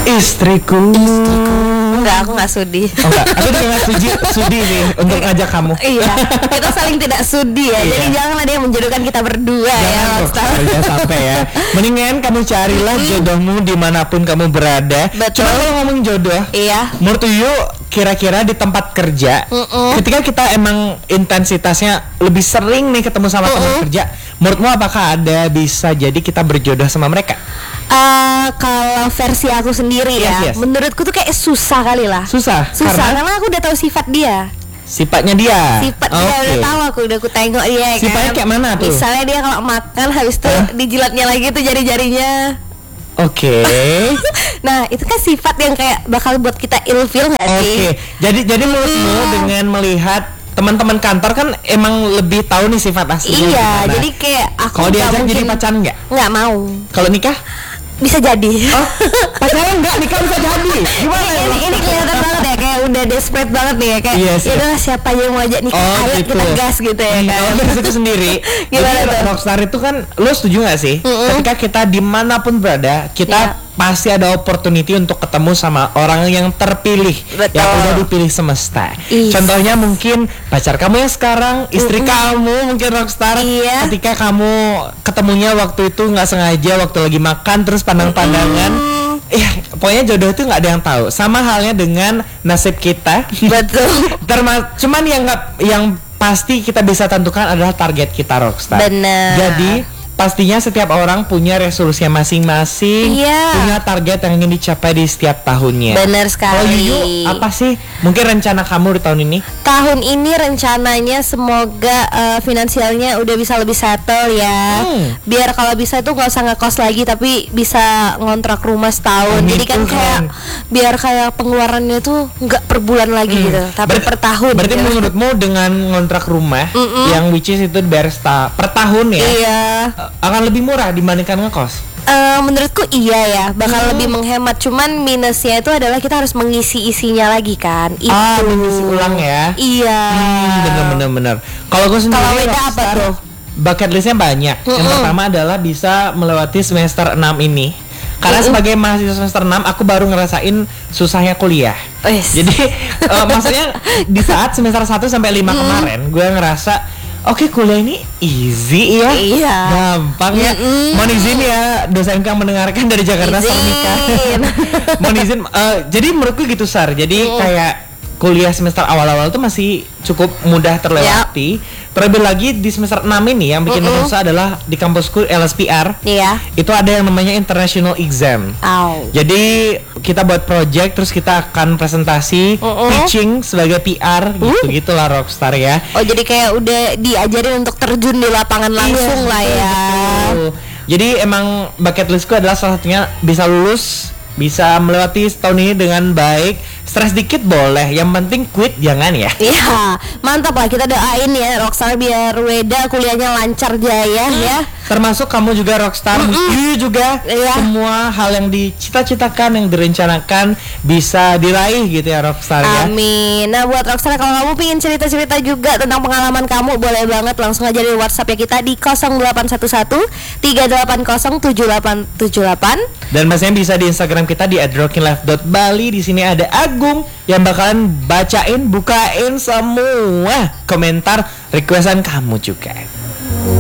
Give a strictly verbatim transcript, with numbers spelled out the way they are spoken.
Istriku. Istriku. Enggak, aku nggak sudi. Oh, enggak, aku juga nggak sudi, sudi nih untuk ngajak kamu. Iya, kita saling tidak sudi ya. Jadi jangan ada yang menjodohkan kita berdua ya, Rockstar. Jangan sampai ya. Mendingan kamu carilah jodohmu dimanapun kamu berada. Betul. Cuma kalau ngomong jodoh, iya. menurut Yuyu kira-kira di tempat kerja, Mm-mm. ketika kita emang intensitasnya lebih sering nih ketemu sama teman Mm-mm. kerja, menurutmu apakah ada bisa jadi kita berjodoh sama mereka? Uh, kalau versi aku sendiri Yes, ya, yes. menurutku tuh kayak susah kali lah. Susah. Susah Karena karena aku udah tahu sifat dia. sifatnya dia. Sifat dia Oke. udah tahu, aku udah aku tengok dia. Sifatnya kan. kayak mana tuh? Misalnya dia kalau makan habis itu Hah? dijilatnya lagi tuh jari-jarinya. Oke. Nah itu kan sifat yang kayak bakal buat kita ilfil nggak Oke. sih? Jadi jadi menurutmu Hmm. dengan melihat teman-teman kantor kan emang lebih tahu nih sifat aslinya. Iya, gimana. jadi kayak aku kalau nggak diajak jadi mungkin- pacaran nggak? nggak mau. Kalau nikah? Bisa jadi. Oh, pacaran nggak, nikah bisa jadi. Gimana ini, ya? ini, ini kelihatan banget ya, kayak udah desperate banget nih ya, kayak Iya sih. ya udah siapa yang mau ajak nikah, Oh, ayo gitu. kita gas gitu ya kan. Kalau dari situ sendiri, Gimana jadi tuh? rockstar itu kan, lo setuju nggak sih? Mm-mm. Ketika kita dimanapun berada, kita Iya. pasti ada opportunity untuk ketemu sama orang yang terpilih, Betul. yang udah dipilih semesta. Is. Contohnya mungkin pacar kamu yang sekarang, istri kamu mungkin rockstar. Iya. Ketika kamu ketemunya waktu itu nggak sengaja, waktu lagi makan terus pandang-pandangan. Ya, pokoknya jodoh itu nggak ada yang tahu. Sama halnya dengan nasib kita. Betul. Terma cuman yang nggak yang pasti kita bisa tentukan adalah target kita rockstar. Bener. Jadi pastinya setiap orang punya resolusinya masing-masing, Iya. punya target yang ingin dicapai di setiap tahunnya. Bener Kalau sekali. Yuyu, apa sih mungkin rencana kamu di tahun ini? Tahun ini rencananya semoga uh, finansialnya udah bisa lebih settle ya. Hmm. Biar kalau bisa tuh nggak usah ngekos lagi, tapi bisa ngontrak rumah setahun. Amin, Jadi kan Tuhan. kayak biar kayak pengeluarannya tuh nggak per bulan lagi gitu, tapi Ber- per tahun. Berarti gitu. menurutmu dengan ngontrak rumah Mm-mm. yang which is itu bayar sta- per tahun ya, Iya. akan lebih murah dibandingkan ngekos. Eh, menurutku iya ya, bakal Hmm. lebih menghemat. Cuman minusnya itu adalah kita harus mengisi isinya lagi kan. Itu. Ah, mengisi ulang ya. Iya. Hmm, bener-bener bener. Kalau gue sendiri Kalau Weda apa rockstar, tuh? bucket listnya banyak. Yang Mm-mm. pertama adalah bisa melewati semester enam ini. Karena Mm-mm. sebagai mahasiswa semester enam aku baru ngerasain susahnya kuliah. Wes. Jadi eh, maksudnya di saat semester satu sampai lima kemarin gue ngerasa oke, kuliah ini easy ya. Iya. Gampang ya. Mm-mm. Mohon izin ya dosen yang mendengarkan dari Jakarta Izin. Sarmika. Mohon izin eh, jadi menurutku gitu Sar. Jadi Mm. kayak kuliah semester awal-awal tuh masih cukup mudah terlewati. Terlebih lagi di semester enam ini yang bikin Mm-mm. susah adalah di kampusku L S P R. Iya. Itu ada yang namanya international exam. Au. Jadi kita buat project terus kita akan presentasi, Mm-mm. pitching sebagai P R gitu gitulah rockstar ya. Oh, jadi kayak udah diajarin untuk terjun di lapangan langsung Iya, lah betul, ya. betul. Jadi emang bucket listku adalah salah satunya bisa lulus, bisa melewati tahun ini dengan baik. Stres dikit boleh, yang penting quit jangan ya. Iya, mantap lah, kita doain ya Rockstar biar Weda kuliahnya lancar jaya ya. Termasuk kamu juga rockstar, you juga. Iya. Semua hal yang dicita-citakan, yang direncanakan bisa diraih gitu ya rockstar ya. Amin. Nah buat Rockstar, kalau kamu pengen cerita-cerita juga tentang pengalaman kamu, boleh banget langsung aja di WhatsApp ya kita di nol delapan satu satu tiga delapan nol tujuh delapan tujuh delapan. Dan masnya bisa di Instagram kita di at rockinlife dot bali. Di sini ada Agung yang bakalan bacain, bukain semua komentar requestan kamu juga.